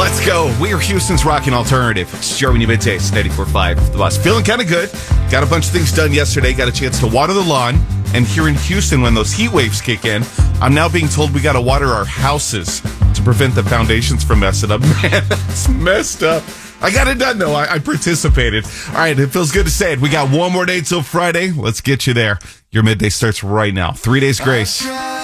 Let's go. We are Houston's rocking alternative. It's Joey Middays, 94.5 The Bus. Feeling kind of good. Got a bunch of things done yesterday. Got a chance to water the lawn. And here in Houston, when those heat waves kick in, I'm now being told we got to water our houses to prevent the foundations from messing up. Man, that's messed up. I got it done, though. I participated. All right, it feels good to say it. We got one more day till Friday. Let's get you there. Your midday starts right now. 3 days grace.